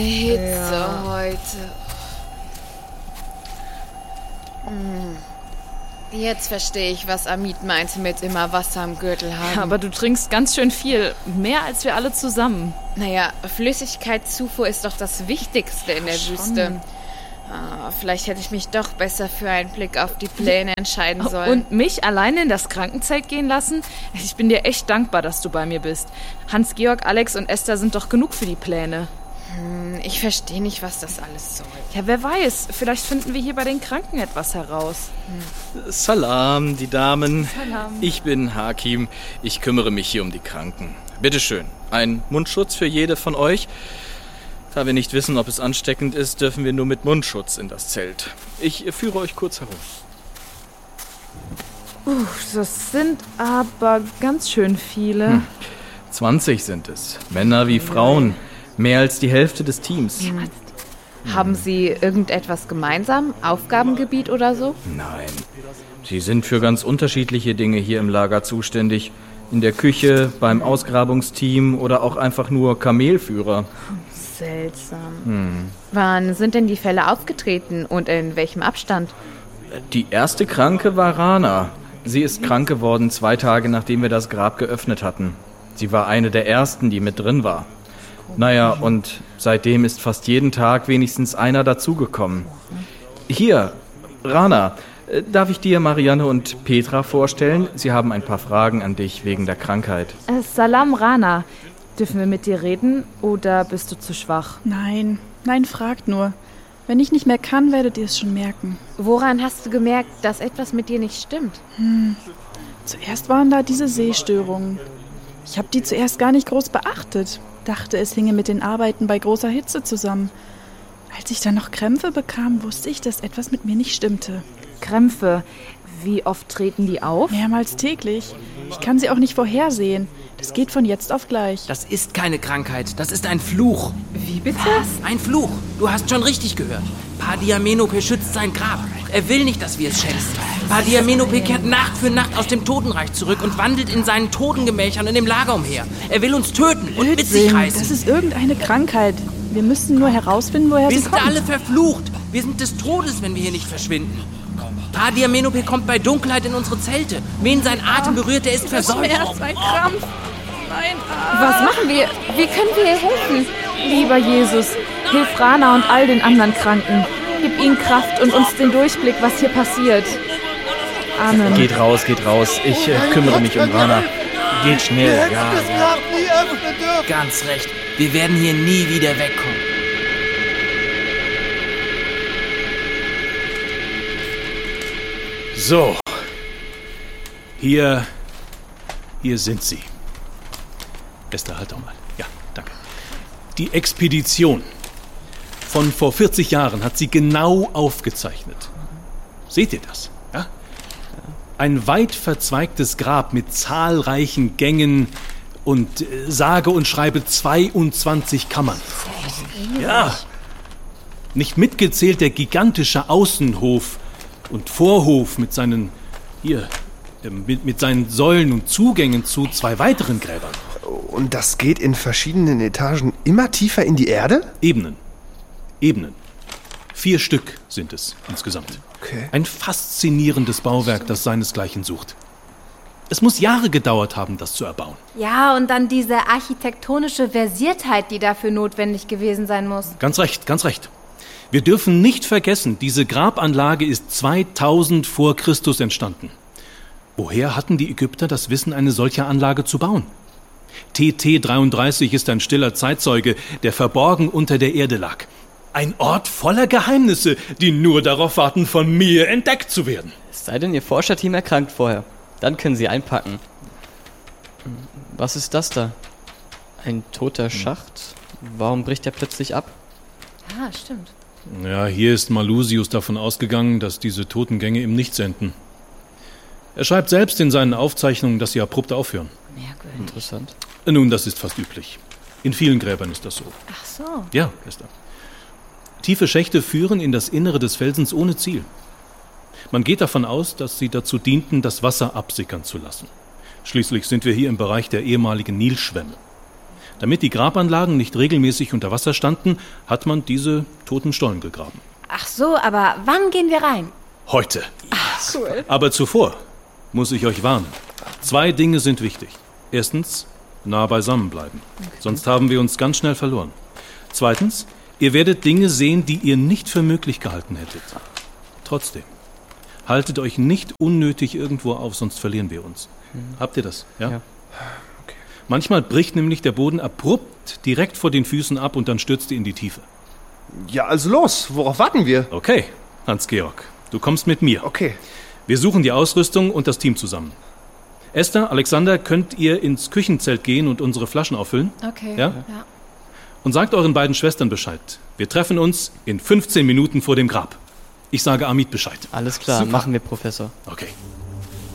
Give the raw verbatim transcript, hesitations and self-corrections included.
Hitze ja. heute. Hm. Jetzt verstehe ich, was Amit meinte mit immer Wasser im Gürtel haben. Aber du trinkst ganz schön viel. Mehr als wir alle zusammen. Naja, Flüssigkeitszufuhr ist doch das Wichtigste in der Schon. Wüste. Ah, vielleicht hätte ich mich doch besser für einen Blick auf die Pläne entscheiden sollen. Und mich alleine in das Krankenzelt gehen lassen? Ich bin dir echt dankbar, dass du bei mir bist. Hans-Georg, Alex und Esther sind doch genug für die Pläne. Hm, ich verstehe nicht, was das alles soll. Ja, wer weiß. Vielleicht finden wir hier bei den Kranken etwas heraus. Hm. Salam, die Damen. Salam. Ich bin Hakim. Ich kümmere mich hier um die Kranken. Bitteschön, ein Mundschutz für jede von euch. Da wir nicht wissen, ob es ansteckend ist, dürfen wir nur mit Mundschutz in das Zelt. Ich führe euch kurz herum. Uff, das sind aber ganz schön viele. Hm. zwanzig sind es. Männer wie Frauen. Mehr als die Hälfte des Teams. Hm. Haben Sie irgendetwas gemeinsam? Aufgabengebiet oder so? Nein. Sie sind für ganz unterschiedliche Dinge hier im Lager zuständig. In der Küche, beim Ausgrabungsteam oder auch einfach nur Kamelführer. Seltsam. Hm. Wann sind denn die Fälle aufgetreten und in welchem Abstand? Die erste Kranke war Rana. Sie ist krank geworden zwei Tage, nachdem wir das Grab geöffnet hatten. Sie war eine der ersten, die mit drin war. Naja, und seitdem ist fast jeden Tag wenigstens einer dazugekommen. Hier, Rana, darf ich dir Marianne und Petra vorstellen? Sie haben ein paar Fragen an dich wegen der Krankheit. Äh, Salam, Rana. Dürfen wir mit dir reden oder bist du zu schwach? Nein, nein, fragt nur. Wenn ich nicht mehr kann, werdet ihr es schon merken. Woran hast du gemerkt, dass etwas mit dir nicht stimmt? Hm. Zuerst waren da diese Sehstörungen. Ich habe die zuerst gar nicht groß beachtet. Dachte, es hinge mit den Arbeiten bei großer Hitze zusammen. Als ich dann noch Krämpfe bekam, wusste ich, dass etwas mit mir nicht stimmte. Krämpfe? Wie oft treten die auf? Mehrmals täglich. Ich kann sie auch nicht vorhersehen. Das geht von jetzt auf gleich. Das ist keine Krankheit, das ist ein Fluch. Wie bitte? Was? Ein Fluch. Du hast schon richtig gehört. Padiamenope schützt sein Grab. Er will nicht, dass wir es schätzen. Padiamenope kehrt Nacht für Nacht aus dem Totenreich zurück und wandelt in seinen Totengemächern und im Lager umher. Er will uns töten und mit sich reißen. Das ist irgendeine Krankheit. Wir müssen nur herausfinden, woher wir sie sind kommt. alle verflucht. Wir sind des Todes, wenn wir hier nicht verschwinden. Padiamenope kommt bei Dunkelheit in unsere Zelte. Wen sein Atem berührt, der ist verseucht. Schmerz, ein Krampf. Nein. Ah. Was machen wir? Wie können wir ihr helfen? Lieber Jesus, hilf Rana und all den anderen Kranken. Gib ihnen Kraft und uns den Durchblick, was hier passiert. Amen. Geht raus, geht raus. Ich äh, kümmere mich um Rana. Geht schnell. Ja, ja. Ganz recht. Wir werden hier nie wieder wegkommen. So. Hier, hier sind sie. Esther, halt doch mal. Ja, danke. Die Expedition von vor vierzig Jahren hat sie genau aufgezeichnet. Seht ihr das? Ja? Ein weit verzweigtes Grab mit zahlreichen Gängen und äh, sage und schreibe zweiundzwanzig Kammern. Ja. Nicht mitgezählt der gigantische Außenhof und Vorhof mit seinen, hier, äh, mit, mit seinen Säulen und Zugängen zu zwei weiteren Gräbern. Und das geht in verschiedenen Etagen immer tiefer in die Erde? Ebenen. Ebenen. Vier Stück sind es insgesamt. Okay. Ein faszinierendes Bauwerk, das seinesgleichen sucht. Es muss Jahre gedauert haben, das zu erbauen. Ja, und dann diese architektonische Versiertheit, die dafür notwendig gewesen sein muss. Ganz recht, ganz recht. Wir dürfen nicht vergessen, diese Grabanlage ist zweitausend vor Christus entstanden. Woher hatten die Ägypter das Wissen, eine solche Anlage zu bauen? T T dreiunddreißig ist ein stiller Zeitzeuge, der verborgen unter der Erde lag. Ein Ort voller Geheimnisse, die nur darauf warten, von mir entdeckt zu werden. Es sei denn, Ihr Forscherteam erkrankt vorher. Dann können Sie einpacken. Was ist das da? Ein toter Schacht? Warum bricht er plötzlich ab? Ah, stimmt. Ja, hier ist Malusius davon ausgegangen, dass diese Totengänge im Nichts enden. Er schreibt selbst in seinen Aufzeichnungen, dass sie abrupt aufhören. Merkwürdig. Interessant. Nun, das ist fast üblich. In vielen Gräbern ist das so. Ach so. Ja, Esther. Tiefe Schächte führen in das Innere des Felsens ohne Ziel. Man geht davon aus, dass sie dazu dienten, das Wasser absickern zu lassen. Schließlich sind wir hier im Bereich der ehemaligen Nilschwämme. Damit die Grabanlagen nicht regelmäßig unter Wasser standen, hat man diese toten Stollen gegraben. Ach so, aber wann gehen wir rein? Heute. Cool. Aber zuvor muss ich euch warnen. Zwei Dinge sind wichtig. Erstens, nah beisammen bleiben. Okay. Sonst haben wir uns ganz schnell verloren. Zweitens, ihr werdet Dinge sehen, die ihr nicht für möglich gehalten hättet. Trotzdem, haltet euch nicht unnötig irgendwo auf, sonst verlieren wir uns. Hm. Habt ihr das? Ja. ja. Okay. Manchmal bricht nämlich der Boden abrupt direkt vor den Füßen ab und dann stürzt ihr in die Tiefe. Ja, also los. Worauf warten wir? Okay, Hans-Georg, du kommst mit mir. Okay. Wir suchen die Ausrüstung und das Team zusammen. Esther, Alexander, könnt ihr ins Küchenzelt gehen und unsere Flaschen auffüllen? Okay. Ja? ja. Und sagt euren beiden Schwestern Bescheid. Wir treffen uns in fünfzehn Minuten vor dem Grab. Ich sage Amit Bescheid. Alles klar, Super. Machen wir, Professor. Okay.